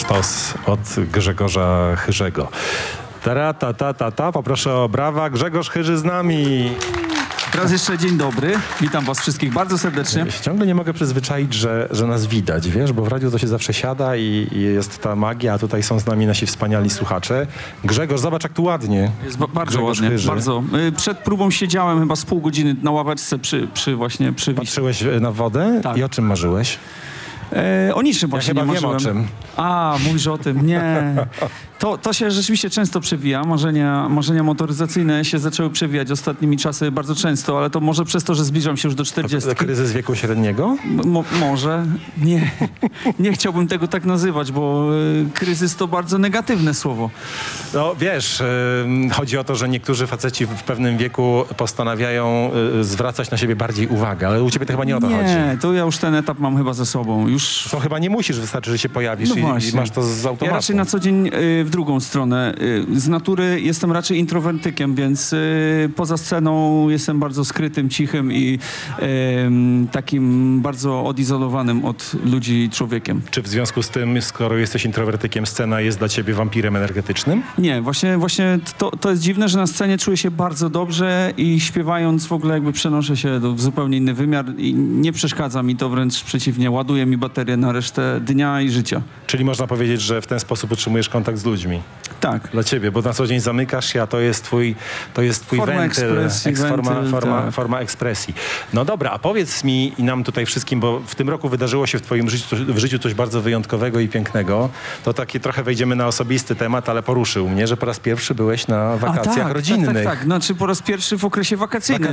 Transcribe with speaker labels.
Speaker 1: sztos od Grzegorza Chyrzego. Poproszę o brawa. Grzegorz Chyrzy z nami.
Speaker 2: Raz jeszcze dzień dobry. Witam was wszystkich bardzo serdecznie.
Speaker 1: Ja się ciągle nie mogę przyzwyczaić, że nas widać, wiesz, bo w radiu to się zawsze siada i jest ta magia, a tutaj są z nami nasi wspaniali słuchacze. Grzegorz, zobacz jak tu ładnie.
Speaker 2: Jest bardzo
Speaker 1: Grzegorz
Speaker 2: ładnie,
Speaker 1: Chyrzy.
Speaker 2: bardzo. Przed próbą siedziałem chyba z pół godziny na ławeczce przy wiśni.
Speaker 1: Patrzyłeś na wodę
Speaker 2: Tak.
Speaker 1: i o czym marzyłeś?
Speaker 2: O niczym właśnie
Speaker 1: chyba
Speaker 2: nie
Speaker 1: wiem, o
Speaker 2: marzyłem.
Speaker 1: czym.
Speaker 2: A, mówisz o tym. Nie. To się rzeczywiście często przewija. Marzenia motoryzacyjne się zaczęły przewijać ostatnimi czasy bardzo często, ale to może przez to, że zbliżam się już do 40.
Speaker 1: Kryzys wieku średniego?
Speaker 2: Może. Nie chciałbym tego tak nazywać, bo kryzys to bardzo negatywne słowo.
Speaker 1: No wiesz, chodzi o to, że niektórzy faceci w pewnym wieku postanawiają zwracać na siebie bardziej uwagę, ale u ciebie to chyba nie o to chodzi.
Speaker 2: Nie, to ja już ten etap mam chyba za sobą. Już...
Speaker 1: To chyba nie musisz, wystarczy, że się pojawisz
Speaker 2: No
Speaker 1: i
Speaker 2: właśnie.
Speaker 1: masz to z automatu.
Speaker 2: Ja raczej na co dzień w drugą stronę. Z natury jestem raczej introwertykiem, więc poza sceną jestem bardzo skrytym, cichym i takim bardzo odizolowanym od ludzi człowiekiem.
Speaker 1: Czy w związku z tym, skoro jesteś introwertykiem, scena jest dla ciebie wampirem energetycznym?
Speaker 2: Nie, właśnie to jest dziwne, że na scenie czuję się bardzo dobrze i śpiewając w ogóle jakby przenoszę się w zupełnie inny wymiar i nie przeszkadza mi to, wręcz przeciwnie, ładuje mi baterię na resztę dnia i życia.
Speaker 1: Czyli można powiedzieć, że w ten sposób utrzymujesz kontakt z ludźmi.
Speaker 2: Tak.
Speaker 1: Dla ciebie, bo na co dzień zamykasz się, a to jest twój
Speaker 2: Forma
Speaker 1: wentyl,
Speaker 2: ekspresji, tak.
Speaker 1: forma ekspresji. No dobra, a powiedz mi i nam tutaj wszystkim, bo w tym roku wydarzyło się w twoim życiu coś bardzo wyjątkowego i pięknego. To takie trochę wejdziemy na osobisty temat, ale poruszył mnie, że po raz pierwszy byłeś na wakacjach rodzinnych.
Speaker 2: Tak. Znaczy po raz pierwszy w okresie wakacyjnym.